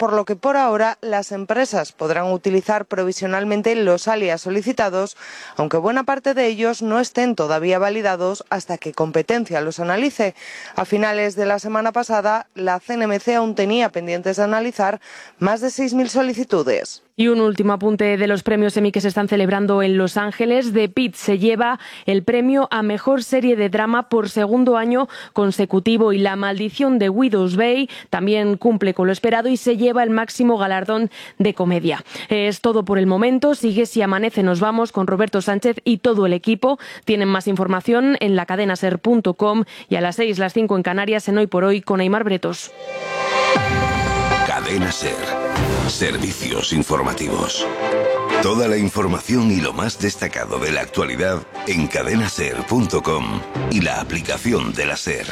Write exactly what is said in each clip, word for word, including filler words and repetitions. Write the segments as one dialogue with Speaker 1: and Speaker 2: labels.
Speaker 1: por lo que por ahora las empresas podrán utilizar provisionalmente los alias solicitados, aunque buena parte de ellos no estén todavía validados hasta que Competencia los analice. A finales de la semana pasada, la C N M C aún tenía pendientes de analizar más de seis mil solicitudes.
Speaker 2: Y un último apunte de los premios Emmy que se están celebrando en Los Ángeles. The Pitt se lleva el premio a Mejor Serie de Drama por segundo año consecutivo y La Maldición de Widow's Bay también cumple con lo esperado y se lleva el máximo galardón de comedia. Es todo por el momento. Sigue Si Amanece Nos Vamos con Roberto Sánchez y todo el equipo. Tienen más información en la cadena ser punto com y a las seis, las cinco en Canarias en Hoy por Hoy con Aimar Bretos.
Speaker 3: Cadena Ser. Servicios informativos. Toda la información y lo más destacado de la actualidad en cadena ser punto com y la aplicación de la SER.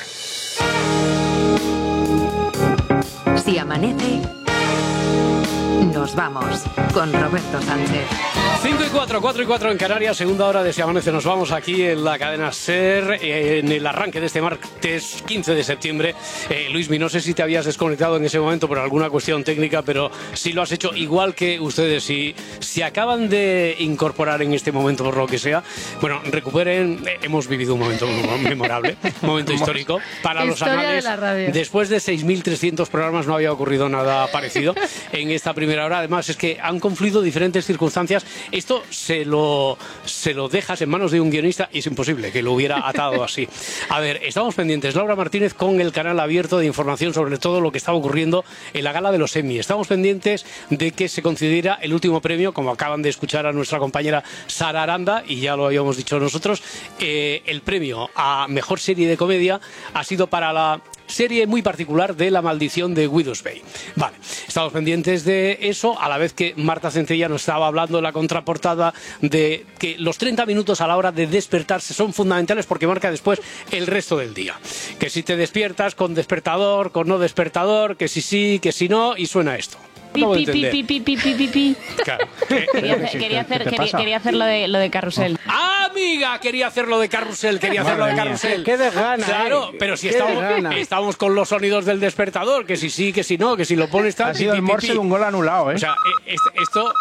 Speaker 4: Si amanece, nos vamos con Roberto Sánchez.
Speaker 5: cinco y cuatro, cuatro y cuatro en Canarias, segunda hora de Si Amanece. Nos vamos aquí en la cadena SER, eh, en el arranque de este martes quince de septiembre. Eh, Luismi, no sé si te habías desconectado en ese momento por alguna cuestión técnica, pero si lo has hecho igual que ustedes. Si se acaban de incorporar en este momento por lo que sea, bueno, recuperen. Eh, hemos vivido un momento memorable, un momento histórico para los anales. De Después de seis mil trescientos programas no había ocurrido nada parecido en esta primera hora. Además es que han confluido diferentes circunstancias. Esto se lo, se lo dejas en manos de un guionista y es imposible que lo hubiera atado así. A ver, estamos pendientes, Laura Martínez, con el canal abierto de información sobre todo lo que está ocurriendo en la gala de los Emmy. Estamos pendientes de que se concediera el último premio, como acaban de escuchar a nuestra compañera Sara Aranda, y ya lo habíamos dicho nosotros, eh, el premio a Mejor Serie de Comedia ha sido para la serie muy particular de La Maldición de Widow's Bay. Vale, estamos pendientes de eso, a la vez que Marta Centella nos estaba hablando en la contraportada de que los treinta minutos a la hora de despertarse son fundamentales porque marca después el resto del día. Que si te despiertas con despertador, con no despertador, que si sí, que si no, y suena esto.
Speaker 2: Pi, pi, pi, pi, pi, pi, pi, pi.
Speaker 5: Claro.
Speaker 2: Quería hacer, quería hacer, quería, quería hacer lo de, lo de Carrusel.
Speaker 5: ¡Ah, amiga! Quería hacer lo de Carrusel, quería hacer lo de Carrusel.
Speaker 6: ¡Qué desgana!
Speaker 5: Claro,
Speaker 6: eh.
Speaker 5: pero si
Speaker 6: Qué
Speaker 5: estamos,
Speaker 6: desgana.
Speaker 5: estamos con los sonidos del despertador, que si sí, que si no, que si lo pones tal...
Speaker 6: Ha sido
Speaker 5: pi,
Speaker 6: el
Speaker 5: pi,
Speaker 6: morse
Speaker 5: pi.
Speaker 6: de un gol anulado, ¿eh?
Speaker 5: O sea, eh, est- esto...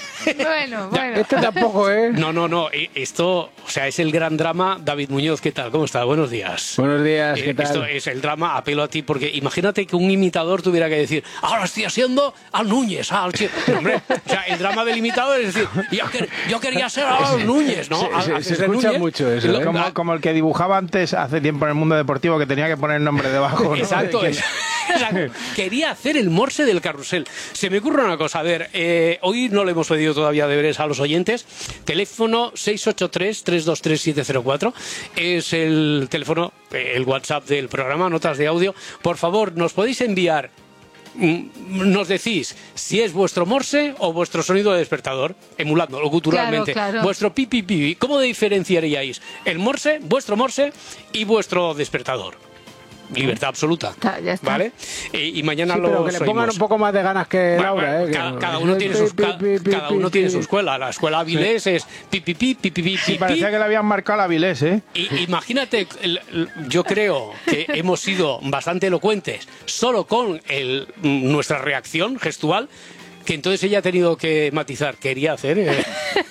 Speaker 7: Bueno, bueno.
Speaker 6: Este tampoco, ¿eh?
Speaker 5: No, no, no, eh, esto, o sea, es el gran drama. David Muñoz, ¿qué tal? ¿Cómo está? Buenos días.
Speaker 6: Buenos días,
Speaker 5: Eh,
Speaker 6: ¿qué tal?
Speaker 5: Esto es el drama, apelo a ti, porque imagínate que un imitador tuviera que decir, ahora estoy haciendo al Núñez, al chi-". Pero, hombre, o sea, el drama del imitador es decir, yo, quer- yo quería ser al Núñez, ¿no?
Speaker 6: Se,
Speaker 5: Al-
Speaker 6: se-
Speaker 5: haces
Speaker 6: se
Speaker 5: de
Speaker 6: escucha
Speaker 5: Núñez,
Speaker 6: mucho eso,
Speaker 5: y lo-
Speaker 6: ¿eh? como, como el que dibujaba antes, hace tiempo en el mundo deportivo, que tenía que poner el nombre debajo, ¿no?
Speaker 5: Exacto,
Speaker 6: De
Speaker 5: es-
Speaker 6: quién-
Speaker 5: exacto. Quería hacer el morse del carrusel. Se me ocurre una cosa, a ver, eh, hoy no le hemos pedido todavía deberes a los oyentes. Teléfono seis ocho tres, tres dos tres, siete cero cuatro es el teléfono, eh, el WhatsApp del programa, notas de audio. Por favor, nos podéis enviar, mm, nos decís si es vuestro morse o vuestro sonido de despertador, emulando guturalmente.
Speaker 7: Claro, claro.
Speaker 5: Vuestro pipi pipi. ¿Cómo diferenciaríais el morse, vuestro morse y vuestro despertador? Libertad absoluta.
Speaker 7: Está, ya está.
Speaker 5: ¿Vale? Eh, y mañana
Speaker 6: Sí,
Speaker 5: lo
Speaker 6: pero que le pongan un poco más de ganas que Laura, ¿eh?
Speaker 5: Cada,
Speaker 6: Que-
Speaker 5: cada uno tiene sus,
Speaker 6: Pi,
Speaker 5: ca-
Speaker 6: pi, pi,
Speaker 5: cada
Speaker 6: pi,
Speaker 5: uno tiene
Speaker 6: pi.
Speaker 5: su escuela. La escuela Avilés es pi pi pi pi pi pi
Speaker 6: Sí,
Speaker 5: pi.
Speaker 6: parecía que le habían marcado la Avilés, ¿eh?
Speaker 5: Y, imagínate, el- el- yo creo que hemos sido bastante elocuentes solo con el, nuestra reacción gestual, que entonces ella ha tenido que matizar. Quería hacer eh,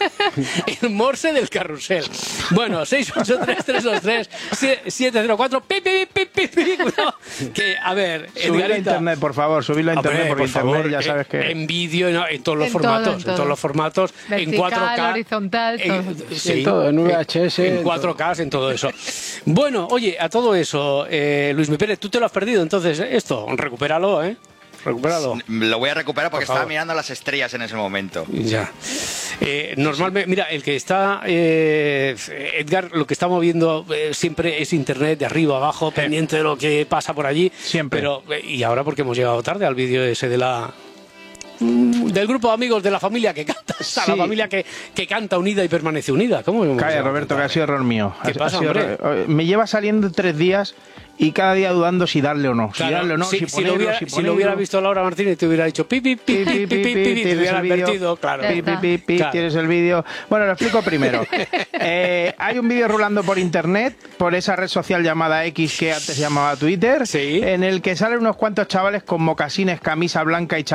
Speaker 5: el morse del carrusel. Bueno, seis ocho tres, tres dos tres, siete cero cuatro. Pi, pi, pi, pi, pi. Cuidado. Que, a ver,
Speaker 6: Subirlo a
Speaker 5: Edgarita,
Speaker 6: internet, por favor, subirlo a internet,
Speaker 5: Hombre,
Speaker 6: porque
Speaker 5: por
Speaker 6: internet
Speaker 5: favor,
Speaker 6: ya sabes
Speaker 5: en-
Speaker 6: que...
Speaker 5: en vídeo, en, en todos los
Speaker 7: En todo,
Speaker 5: formatos,
Speaker 7: en
Speaker 5: en,
Speaker 7: todo.
Speaker 5: todos los formatos, en
Speaker 7: Vertical,
Speaker 5: cuatro K,
Speaker 7: horizontal,
Speaker 5: en,
Speaker 7: todo.
Speaker 5: sí,
Speaker 6: En todo, en V H S,
Speaker 5: en
Speaker 6: en
Speaker 5: cuatro K, en todo eso. Bueno, oye, a todo eso, eh, Luis Mi Pérez, tú te lo has perdido, entonces eh, esto, recupéralo, ¿eh? Recupéralo.
Speaker 8: Lo voy a recuperar porque
Speaker 5: Por favor.
Speaker 8: estaba mirando las estrellas en ese momento.
Speaker 5: Ya. Eh, normalmente, mira, el que está, eh, Edgar, lo que está moviendo eh, siempre es internet de arriba abajo, pendiente de lo que pasa por allí.
Speaker 6: Siempre.
Speaker 5: Pero, eh, y ahora porque hemos llegado tarde al vídeo ese de la... mm, del grupo de amigos de la familia que canta, o sea,
Speaker 6: Sí.
Speaker 5: la familia que, que canta unida y permanece unida. ¿Cómo hemos
Speaker 6: Calla,
Speaker 5: llegado
Speaker 6: Roberto, que
Speaker 5: tarde?
Speaker 6: ha sido error mío.
Speaker 5: ¿Qué
Speaker 6: Ha- ha
Speaker 5: pasa,
Speaker 6: sido
Speaker 5: hombre?
Speaker 6: error- Me lleva saliendo tres días y cada día dudando si darle o no. Si
Speaker 5: Claro,
Speaker 6: darle o no,
Speaker 5: si,
Speaker 6: si,
Speaker 5: si
Speaker 6: ponerlo,
Speaker 5: lo hubiera,
Speaker 6: si
Speaker 5: si lo
Speaker 6: ponerlo.
Speaker 5: hubiera visto Laura Martínez te hubiera dicho pi pi pi pi pi pi, pi, pi, te
Speaker 6: tienes
Speaker 5: hubiera
Speaker 6: el vídeo.
Speaker 5: advertido, claro.
Speaker 7: Ya
Speaker 6: Pi, pi,
Speaker 7: está.
Speaker 6: pi, pi,
Speaker 5: Claro.
Speaker 6: tienes el vídeo. Bueno, lo explico primero. Eh, hay un vídeo rulando por internet, por esa red social llamada X que antes se llamaba Twitter,
Speaker 5: Sí.
Speaker 6: en el que salen unos cuantos chavales con mocasines, camisa blanca y